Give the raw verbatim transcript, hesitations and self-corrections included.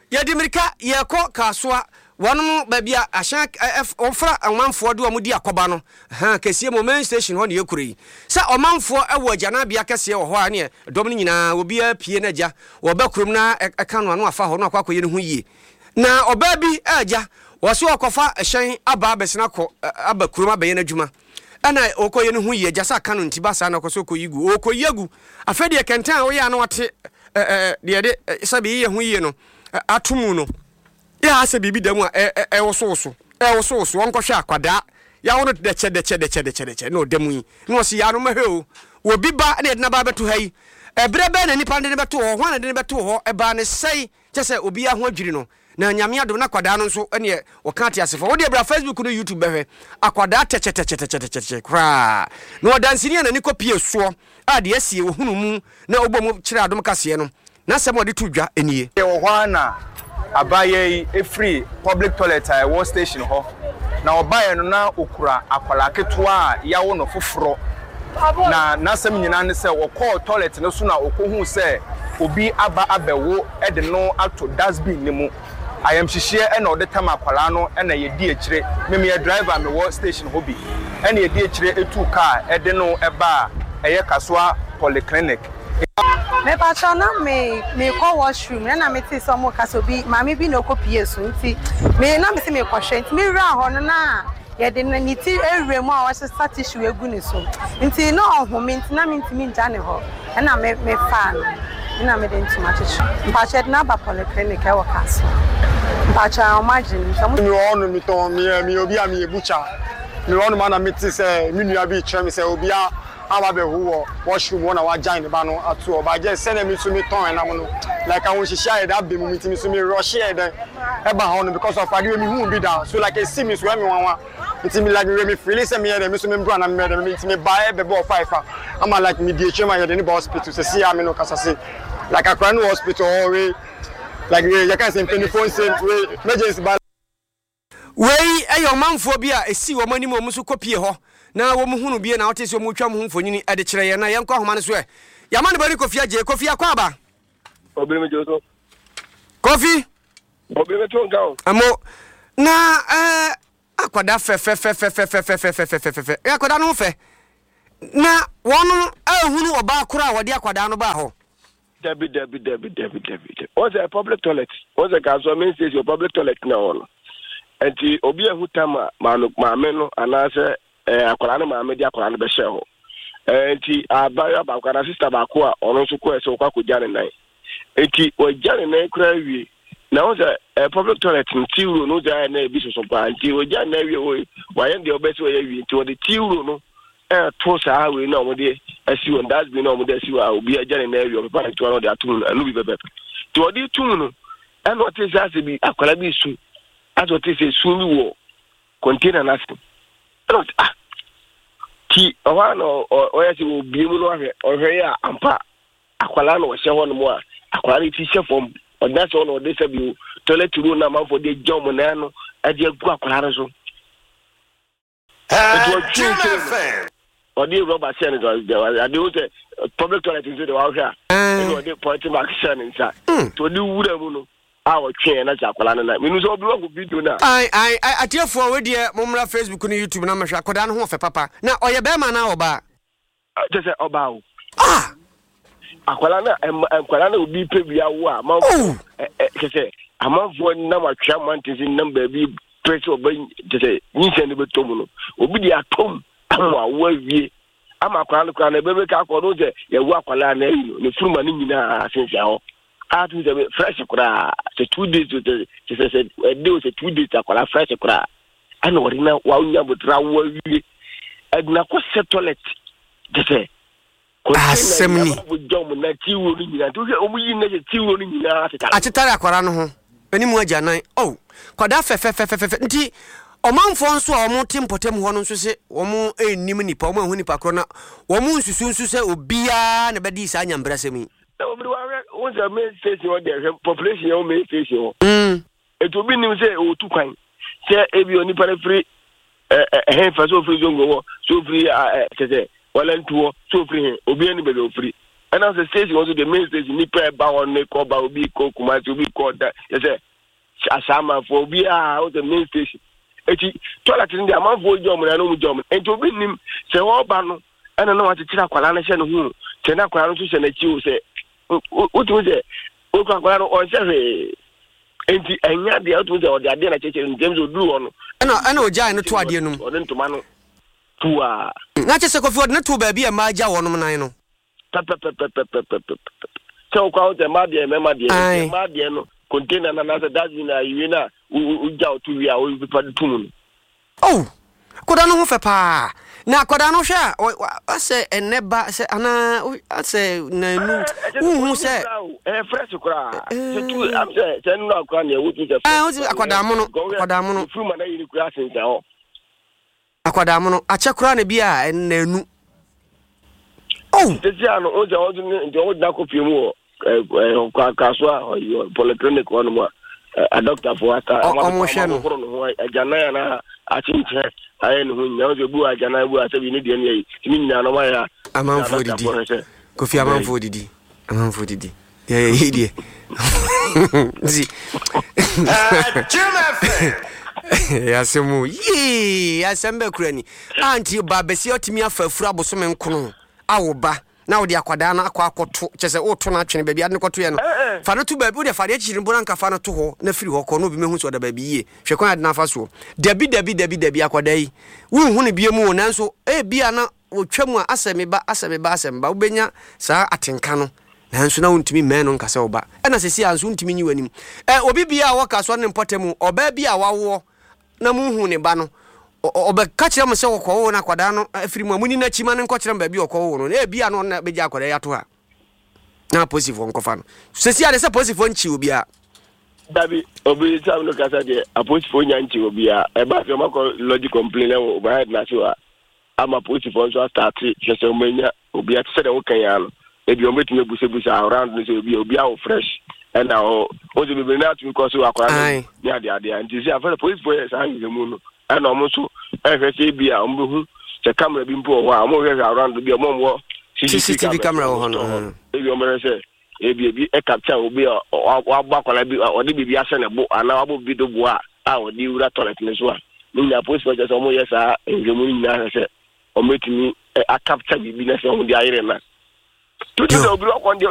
Yadi Mirka, Yako, Kaswa, one babia, a shank, ofra, a man for do a mudia cobano, ha, Cassia Moment Station on Yukuri. Sa a man for a word, Janabia Cassia or Hoania, Dominina will be a pianaja, or Bakrumna, a cannon of Fahona Quaco Hui. Now, or baby, Aja, was your cofa, a shine, a barbesnaco, a Bakruma Bayanajuma. And I Okoyen Hui, just a cannon Tibasa and Okosoko Yugu, Oko Yagu. A Fedia can tell we are not the other Sabi Huyeno, Atumuno. Ya ase bibi demu e e wososo e wososo won kohwe akwada ya wono de che de che de che de che de che no demu yi no si ya no mahwe wo biba na edna ba beto hai e bre be na nipa de beto ho na de beto ho e ba ne sei chese obi ya ho adwiri no na nyame ado na akwada no nso ene wo kan te asefo wo de bra Facebook no YouTube behwe akwada te che te che te che che kra no dansini na ni kopie so a de asie wo hunu mu na obom kire adom kase no na sem wo de tudwa enie e wo hwana abaye e free public toilet at one station ho na obaye no na okura akwala ketua ya wo no foforo na nasem nyina ne se wo call toilet no so na okohu se obi aba abewo e de no ato dustbin ne mu ayam hihie e na ode tam akwala no e na yedi akire meme ye driver me wo station ho bi e na yedi akire etu car e de no e ba eye Kasoa polyclinic. Me pachana me me call washroom na me ti so mo kasobi mami bi no kopie so nti me na me se me kwhwe nti me wura ho no na ye de na niti ewre mu a wa se tissue egu ni so nti na ohome nti na me nti me nja ne ho na me me fa na me de nti ma chichi mpacha na ba polyclinic e wo kaso mpacha o imagine so mo no mi to mi mi obi a mi ebucha mi wonu ma na me ti se mi nua bi kire mi se obi a aba be huwo washroom wona wa join the ba no atu oba je se na mi so mi ton na mo no like I won share that be mi ti mi so mi rush here then e ba ho no because of ade mi hu bi down so like I see me so me wan wan nti mi like me feel say me here mi so me bro na me there mi ti me buy be bo five am like me dey chema here the hospital say see am no kasa say like I no hospital or we like you can say twenty-four cent we emergency ba we e your manfo bi a esi wo mani mo muso kopie ho na wo mu hunu bie na wote se wo mu twa mu mfonyini ade kire ye na ye nkwa homa ne so e ya ma ne bari kofi aje kofi akwa aba obere me joso kofi obere me to ngao amo na eh akwada fe fe fe fe fe fe fe fe fe fe fe fe e akwada no fe na wono ahunu oba kura wode akwada no ba ho debi debi debi debi debi what's a public toilet what's a Kasoa main station public toilet na wono enti obi ahu tama manu maame no anase eh akwara no maame di akwara no be hye ho enti abaya ba akwara sister ba ko a ono nso ko ese kwa kogya ne nan enti o gya ne nan kura wie na o se public toilet ntiwro no ja na ebi soso pa enti o gya na wie o wa ye de obesi o ye wie enti o de tiwro no eh to sa we na o de asi on das bi na o de asi wa obi agya ne nan wie o pa na to no de atum anu bi bebe to de tum no e no te sa se bi akwara bi su aso te se su mi wo container na se not ah ti owa no o ya se wo bi mu no ahwe ohwe ya ampa akwala no wo hye ho no mo a akwala ti hye fom o da so no de se bi toilet room na manfo de jom na no ade agu akwala so eh o de rubber sen go ade o se public toilet is the wa hwe a o de point mark sen nsa to de wura mu no awo twen na chakwala na minu so obi wo video na ai ai atiefo we de momra Facebook no YouTube na mahwa koda no ho fe papa na oye be ma na oba je se oba o ah akwala na akwala na obi pe bia wo a ma je se amanfo na matwa mantezi number bi press oba je se nyinse ne betom no obi di atom ama wo awie ama akwala no na bebe ka akodo je ye wo akwala na yi no ne furuma ni nyina asensia ho atu de fresh kura se two days to se se se do se two days akwala fresh kura ana orina wa unya botra wa wie aduna ko se toilet de se ko asemni bo jom na tiwo ni nyina to se omu yi na se tiwo ni nyina ateta ateta akwara no ho ani mu agya nan oh kwada fe fe fe fe nti omanfo nso a omo timpotem ho no nso se omo enim nipa omo hu nipa kro na omo nsusu nso se obia na bedi sa nyambra semi na obi wa what's the main station or the population o main station mm it will be nim say o tu kwan say ebi oni pare free eh eh hen fa so free zongo wo so free eh say wala ntuo so free hen obi ani be o free And as the station also the main station ni pe ba on ne ko ba obi ko kuma ti obi ko da you say asama for obi ah the main station eti toilet in the amount for jom na no mu jom enti obi nim se ho ba no ena na wate tira kwala na hye no hu se na kwala no so hye na chi o se o tu se o kwa kwala no on se enti enya de o tu se o de ade na cheche in James Oduru ono ena ena o jai no to ade num o de ntoma no tu a na che se Kofi o de to ba bi e ma ja wonom nan no so kwa o te ma de me ma de ma de no container na na that na you na u ja to wi a o bi pa tum. Oh, koda no ho fe pa. Na koda no hwe a se eneba se ana se na nu. Hu se eh fresh kura. Se tu am se se no akwa na wo tu se. Ah, o akoda mo no, akoda mo no. Fu ma na yiri kura sense ho. Akoda mo no, ache kura na bi a na nu. Oh, tesi ano o je o de o da ko piemu o kwa kaswa polyclinic one mo a doctor for ata omo hwe no ajana ya na achinche aye no nya o je bu ajana bu ata bi ne de ne yi ni nya no ma ya amanfo didi Kofi amanfo didi amanfo didi ya ya hidi zi ya semu yi ya sembe kurani anti ba besi otimi afafura bosome nkono awoba na wo de akwada na akwa akoto chese wo to na atwene baabi ade koto ye no fa no to baabi wo de fa de chiri mbona nka fa no to ho na firi ho ko no bi mehu so da baabi ye hwe kon ade na fa so dabi dabi dabi dabi akwada yi wo hu ne bie mu nanso e bia na wo twam a aseme ba aseme ba aseme ba wo benya saa atenka no nanso na wontimi men no nka se wo ba e na sesi anso wontimi nyi wanim e obi bia wo ka so ne mpotemu oba bia wawo na mu hu ne ba no obe kachira mse okwo na kwada no afiri mu amuni na chima ne nkọchira mbabi okwo no e bia no na beja akwada ya to ha na positive nkofa no sesi ade se positive nchi obi a dabi obi sam no kasa de a positive nya nchi obi a e ba se mako logic complain o ba head na so a ama positive so start se menya obi a se de wo kan ya no e bi o metime buse buse around no se obi obi a fresh and now o de be na to because wa kwada ya de ade anti se afere positive sa ngi mu no and almost ehwese bia ombu se camera bi mpo ho a mo hwe around bi mo mo C C T V camera ho no e bi o mere se e bi bi e capture obi wa gba kwala bi o de bi ase ne bo ana wa bo bi do bo a a o di ura toilet ne so a ni na post for just o mo yesa engemu ni na se o metimi a capture bi bi na se o di ayire na to do obi o kon